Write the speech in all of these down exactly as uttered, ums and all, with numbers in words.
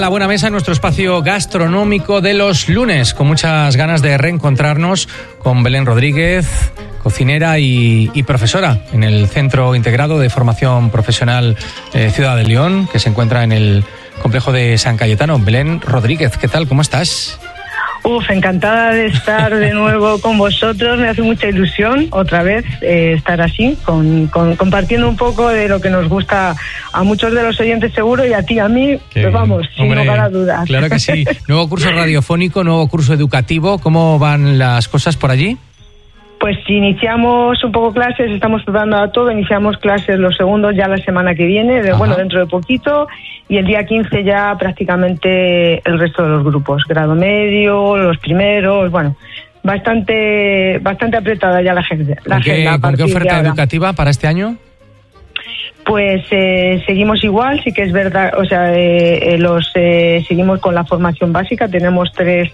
La Buena Mesa, nuestro espacio gastronómico de los lunes, con muchas ganas de reencontrarnos con Belén Rodríguez, cocinera y, y profesora en el Centro Integrado de Formación Profesional eh, Ciudad de León, que se encuentra en el complejo de San Cayetano. Belén Rodríguez, ¿qué tal? ¿Cómo estás? Uf, encantada de estar de nuevo con vosotros. Me hace mucha ilusión otra vez eh, estar así, con, con, compartiendo un poco de lo que nos gusta a muchos de los oyentes seguro, y a ti, a mí, Qué pues vamos, sin Hombre, lugar a dudas. Claro que sí. Nuevo curso radiofónico, nuevo curso educativo. ¿Cómo van las cosas por allí? Pues iniciamos un poco clases, estamos preparando a todo, iniciamos clases los segundos ya la semana que viene, de, bueno, dentro de poquito, y el día quince ya prácticamente el resto de los grupos, grado medio, los primeros, bueno, bastante bastante apretada ya la, gente, la ¿Con qué, agenda. ¿Con qué oferta educativa para este año? Pues eh, seguimos igual, sí que es verdad, o sea, eh, eh, los eh, seguimos con la formación básica, tenemos tres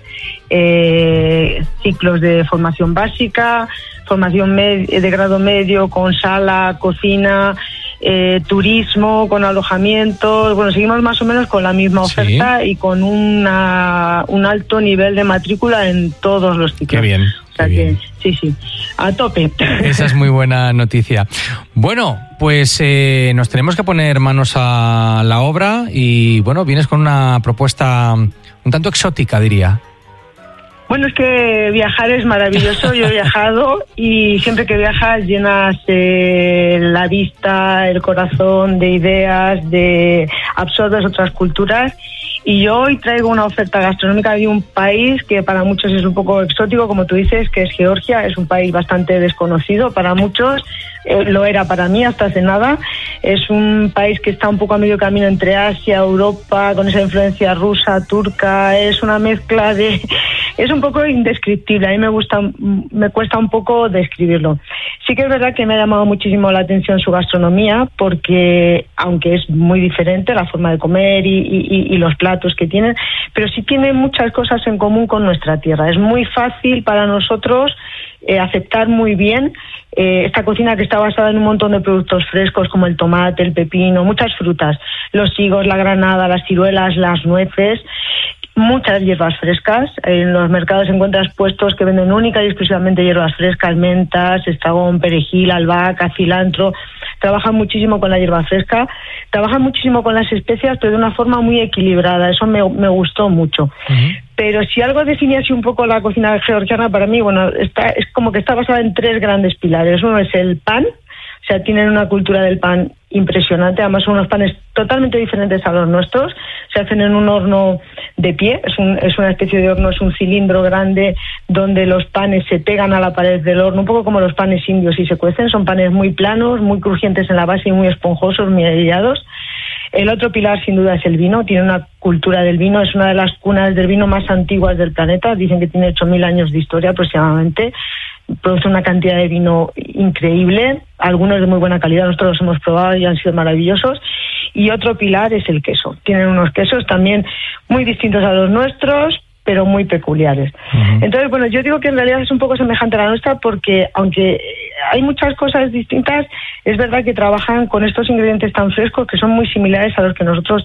eh, ciclos de formación básica, formación med- de grado medio con sala, cocina, eh, turismo, con alojamientos, bueno, seguimos más o menos con la misma oferta, sí, y con una, un alto nivel de matrícula en todos los ciclos. Qué bien. O sea que, sí, sí, a tope. Esa es muy buena noticia. Bueno, pues eh, nos tenemos que poner manos a la obra y, bueno, vienes con una propuesta un tanto exótica, diría. Bueno, es que viajar es maravilloso. Yo he viajado y siempre que viajas llenas eh, la vista, el corazón de ideas, de absorbes otras culturas. Y yo hoy traigo una oferta gastronómica de un país que para muchos es un poco exótico, como tú dices, que es Georgia. Es un país bastante desconocido para muchos, eh, lo era para mí hasta hace nada. Es un país que está un poco a medio camino entre Asia, Europa, con esa influencia rusa, turca. Es una mezcla de... Es un poco indescriptible, a mí me gusta, me cuesta un poco describirlo. Sí que es verdad que me ha llamado muchísimo la atención su gastronomía, porque aunque es muy diferente la forma de comer y, y, y los platos que tienen, pero sí tiene muchas cosas en común con nuestra tierra. Es muy fácil para nosotros eh, aceptar muy bien eh, esta cocina que está basada en un montón de productos frescos como el tomate, el pepino, muchas frutas, los higos, la granada, las ciruelas, las nueces. Muchas hierbas frescas. En los mercados encuentras puestos que venden única y exclusivamente hierbas frescas, mentas, estragón, perejil, albahaca, cilantro. Trabajan muchísimo con la hierba fresca, trabajan muchísimo con las especias, pero de una forma muy equilibrada. Eso me, me gustó mucho. Uh-huh. Pero si algo definía así un poco la cocina georgiana, para mí, bueno, está, es como que está basada en tres grandes pilares. Uno es el pan. O sea, tienen una cultura del pan impresionante. Además, son unos panes totalmente diferentes a los nuestros. Se hacen en un horno de pie. Es, un, es una especie de horno, es un cilindro grande donde los panes se pegan a la pared del horno, un poco como los panes indios y se cuecen. Son panes muy planos, muy crujientes en la base y muy esponjosos, muy aireados. El otro pilar, sin duda, es el vino. Tiene una cultura del vino. Es una de las cunas del vino más antiguas del planeta. Dicen que tiene ocho mil años de historia aproximadamente. Produce una cantidad de vino increíble, algunos de muy buena calidad, nosotros los hemos probado y han sido maravillosos. Y otro pilar es el queso. Tienen unos quesos también muy distintos a los nuestros, pero muy peculiares. Uh-huh. Entonces, bueno, yo digo que en realidad es un poco semejante a la nuestra porque, aunque hay muchas cosas distintas, es verdad que trabajan con estos ingredientes tan frescos que son muy similares a los que nosotros